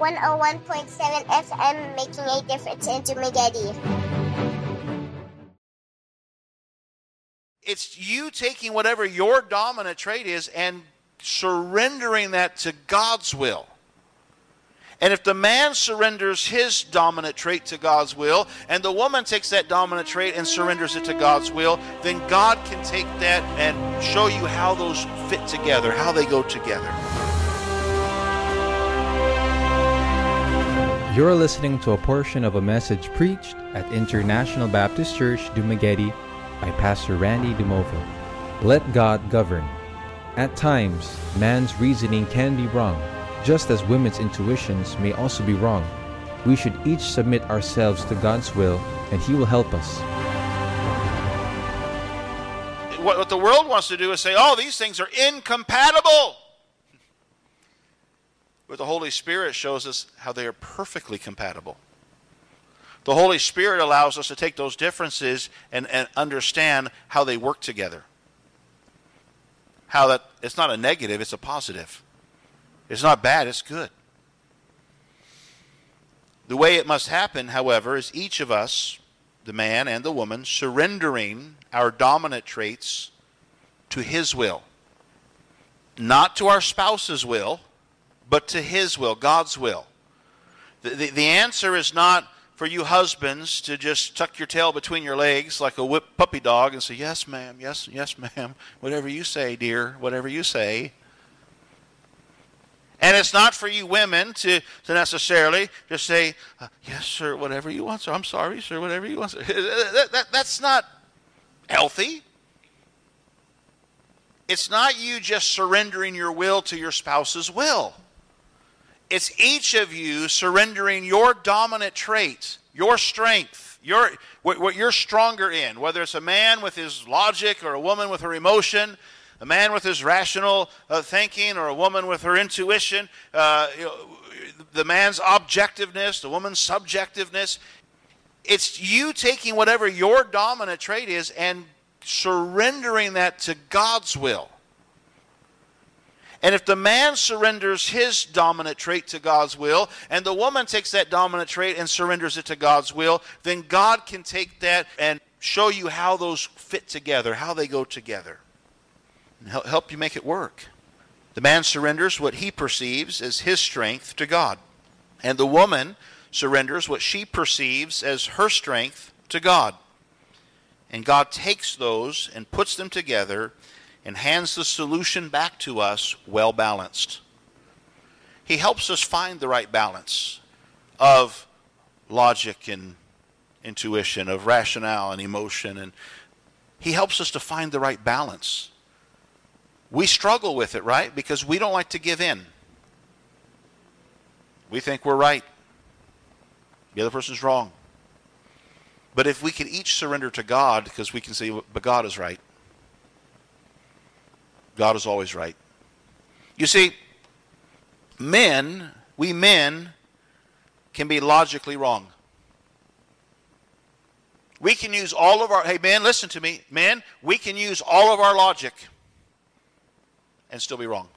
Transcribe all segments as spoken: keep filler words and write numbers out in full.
one oh one point seven F M, making a difference in Dumaguete. It's you taking whatever your dominant trait is and surrendering that to God's will. And if the man surrenders his dominant trait to God's will, and the woman takes that dominant trait and surrenders it to God's will, then God can take that and show you how those fit together, how they go together. You're listening to a portion of a message preached at International Baptist Church, Dumaguete, by Pastor Randy DeMovo. Let God govern. At times, man's reasoning can be wrong, just as women's intuitions may also be wrong. We should each submit ourselves to God's will, and He will help us. What the world wants to do is say, oh, these things are incompatible. But the Holy Spirit shows us how they are perfectly compatible. The Holy Spirit allows us to take those differences and, and understand how they work together. How that it's not a negative, it's a positive. It's not bad, it's good. The way it must happen, however, is each of us, the man and the woman, surrendering our dominant traits to His will. Not to our spouse's will, but to His will, God's will. The, the, the answer is not for you husbands to just tuck your tail between your legs like a whipped puppy dog and say, yes, ma'am, yes, yes, ma'am, whatever you say, dear, whatever you say. And it's not for you women to, to necessarily just say, uh, yes, sir, whatever you want, sir. I'm sorry, sir, whatever you want, sir. that, that, that's not healthy. It's not you just surrendering your will to your spouse's will. It's each of you surrendering your dominant trait, your strength, your what, what you're stronger in, whether it's a man with his logic or a woman with her emotion, a man with his rational uh, thinking or a woman with her intuition, uh, you know, the man's objectiveness, the woman's subjectiveness. It's you taking whatever your dominant trait is and surrendering that to God's will. And if the man surrenders his dominant trait to God's will, and the woman takes that dominant trait and surrenders it to God's will, then God can take that and show you how those fit together, how they go together, and help you make it work. The man surrenders what he perceives as his strength to God, and the woman surrenders what she perceives as her strength to God. And God takes those and puts them together and hands the solution back to us well balanced. He helps us find the right balance of logic and intuition, of rationale and emotion, and He helps us to find the right balance. We struggle with it, right? Because we don't like to give in. We think we're right. The other person's wrong. But if we can each surrender to God, because we can say, but God is right. God is always right. You see, men, we men, can be logically wrong. We can use all of our, hey men, listen to me, men, we can use all of our logic and still be wrong.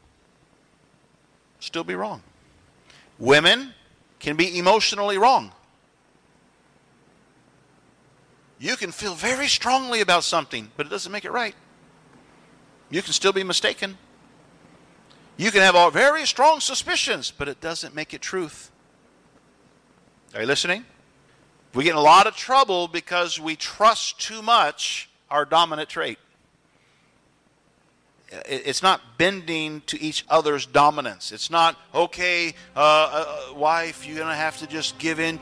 Still be wrong. Women can be emotionally wrong. You can feel very strongly about something, but it doesn't make it right. You can still be mistaken. You can have all very strong suspicions, but it doesn't make it truth. Are you listening? We get in a lot of trouble because we trust too much our dominant trait. It's not bending to each other's dominance. It's not, okay, uh, uh, wife, you're going to have to just give in